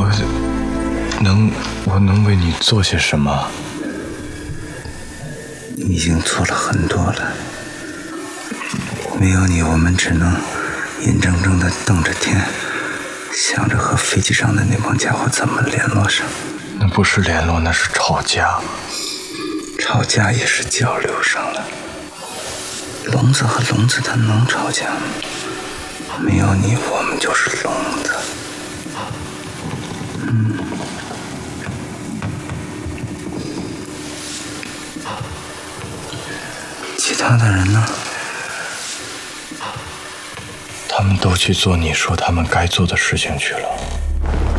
我能为你做些什么？ 你已经做了很多了。没有你，我们只能眼睁睁地瞪着天，想着和飞机上的那帮家伙怎么联络上。 那不是联络，那是吵架。 吵架也是交流上了。聋子和聋子他能吵架吗？没有你，我们就是聋子。其他的人呢？ 他们都去做你说他们该做的事情去了。